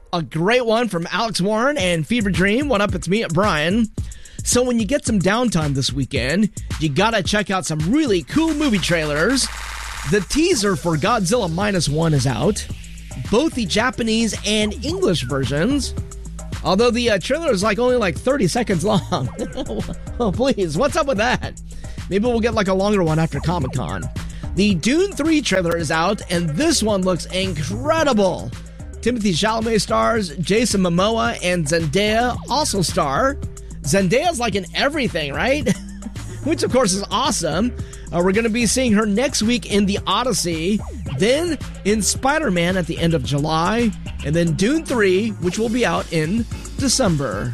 A great one from Alex Warren and Fever Dream. What up? It's me, Brian. So when you get some downtime this weekend, you gotta check out some really cool movie trailers. The teaser for Godzilla Minus One is out. Both the Japanese and English versions. Although the trailer is only 30 seconds long. Oh, please, what's up with that? Maybe we'll get a longer one after Comic-Con. The Dune 3 trailer is out, and this one looks incredible. Timothée Chalamet stars, Jason Momoa and Zendaya also star. Zendaya's in everything, right? Which, of course, is awesome. We're going to be seeing her next week in The Odyssey, then in Spider-Man at the end of July, and then Dune 3, which will be out in December.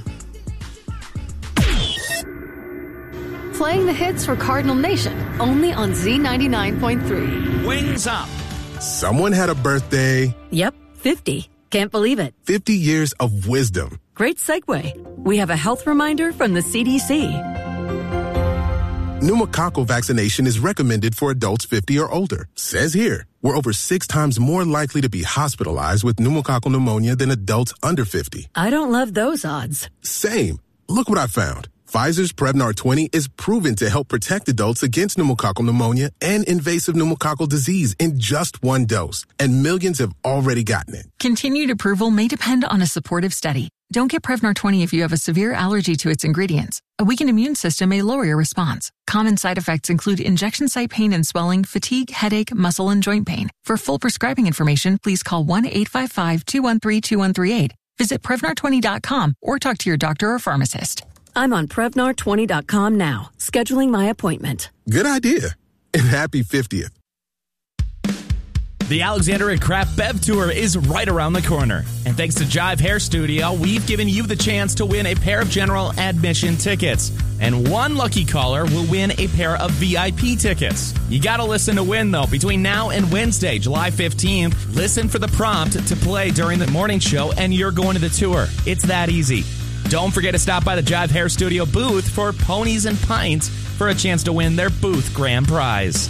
Playing the hits for Cardinal Nation, only on Z99.3. Wings up. Someone had a birthday. Yep, 50. Can't believe it. 50 years of wisdom. Great segue. We have a health reminder from the CDC. Pneumococcal vaccination is recommended for adults 50 or older. Says here, we're over 6 times more likely to be hospitalized with pneumococcal pneumonia than adults under 50. I don't love those odds. Same. Look what I found. Pfizer's Prevnar 20 is proven to help protect adults against pneumococcal pneumonia and invasive pneumococcal disease in just 1 dose. And millions have already gotten it. Continued approval may depend on a supportive study. Don't get Prevnar 20 if you have a severe allergy to its ingredients. A weakened immune system may lower your response. Common side effects include injection site pain and swelling, fatigue, headache, muscle, and joint pain. For full prescribing information, please call 1-855-213-2138. Visit Prevnar20.com or talk to your doctor or pharmacist. I'm on Prevnar20.com now, scheduling my appointment. Good idea. And happy 50th. The Alexandria Craft Bev Tour is right around the corner. And thanks to Jive Hair Studio, we've given you the chance to win a pair of general admission tickets. And one lucky caller will win a pair of VIP tickets. You gotta listen to win, though. Between now and Wednesday, July 15th, listen for the prompt to play during the morning show, and you're going to the tour. It's that easy. Don't forget to stop by the Jive Hair Studio booth for Ponies and Pints for a chance to win their booth grand prize.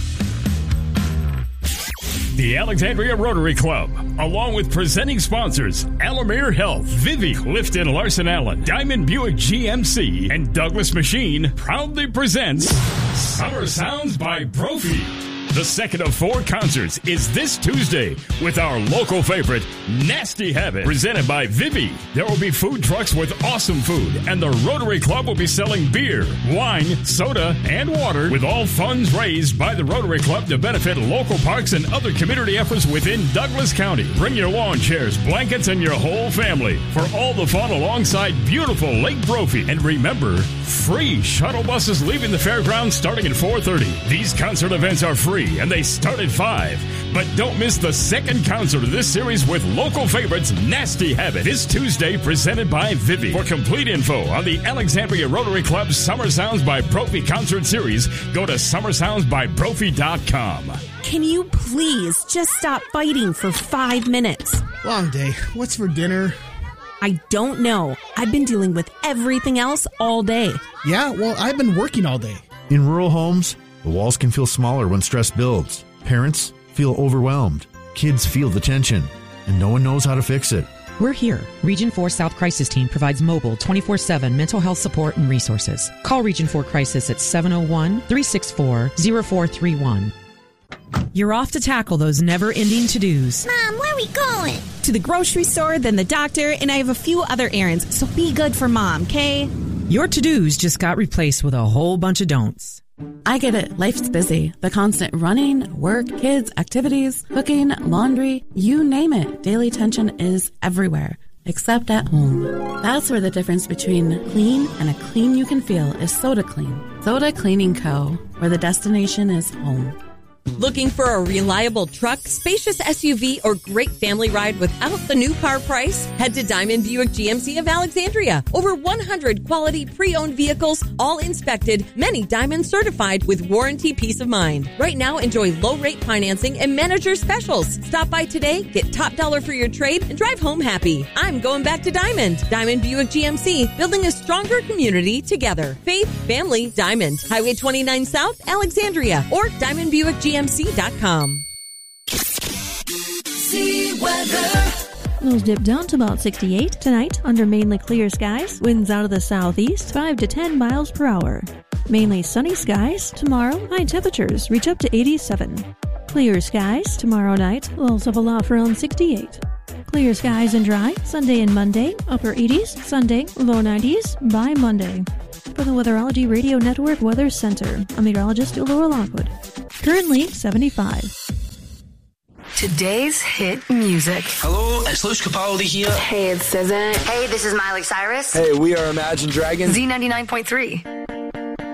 The Alexandria Rotary Club, along with presenting sponsors Alamere Health, Vivi, Clifton Larson Allen, Diamond Buick GMC, and Douglas Machine, proudly presents Summer Sounds by Brophy. The second of 4 concerts is this Tuesday with our local favorite, Nasty Habit, presented by Vivi. There will be food trucks with awesome food, and the Rotary Club will be selling beer, wine, soda, and water, with all funds raised by the Rotary Club to benefit local parks and other community efforts within Douglas County. Bring your lawn chairs, blankets, and your whole family for all the fun alongside beautiful Lake Brophy. And remember, free shuttle buses leaving the fairgrounds starting at 4:30. These concert events are free, and they start at 5. But don't miss the second concert of this series with local favorites Nasty Habit this Tuesday, presented by Vivi. For complete info on the Alexandria Rotary Club's Summer Sounds by Brophy concert series, go to summersoundsbybrophy.com. Can you please just stop fighting for 5 minutes? Long day. What's for dinner? I don't know. I've been dealing with everything else all day. Yeah, well, I've been working all day. In rural homes, the walls can feel smaller when stress builds. Parents feel overwhelmed. Kids feel the tension, and no one knows how to fix it. We're here. Region 4 South Crisis Team provides mobile 24/7 mental health support and resources. Call Region 4 Crisis at 701-364-0431. You're off to tackle those never-ending to-dos. Mom, where are we going? To the grocery store, then the doctor, and I have a few other errands, so be good for Mom, okay? Your to-dos just got replaced with a whole bunch of don'ts. I get it. Life's busy. The constant running, work, kids, activities, cooking, laundry, you name it. Daily tension is everywhere, except at home. That's where the difference between clean and a clean you can feel is Soda Clean. Soda Cleaning Co., where the destination is home. Looking for a reliable truck, spacious SUV, or great family ride without the new car price? Head to Diamond Buick GMC of Alexandria. Over 100 quality pre-owned vehicles, all inspected, many Diamond certified with warranty peace of mind. Right now, enjoy low-rate financing and manager specials. Stop by today, get top dollar for your trade, and drive home happy. I'm going back to Diamond. Diamond Buick GMC, building a stronger community together. Faith, family, Diamond. Highway 29 South, Alexandria, or DiamondBuickGMC.com. See weather. Those dip down to about 68. Tonight, under mainly clear skies, winds out of the southeast, 5 to 10 miles per hour. Mainly sunny skies. Tomorrow, high temperatures reach up to 87. Clear skies. Tomorrow night, lows level off around 68. Clear skies and dry. Sunday and Monday, upper 80s. Sunday, low 90s by Monday. For the Weatherology Radio Network Weather Center, I'm meteorologist Laura Lockwood. Currently 75. Today's hit music. Hello, it's Luce Capaldi here. Hey, it's SZA. Hey, this is Miley Cyrus. Hey, we are Imagine Dragons. Z99.3.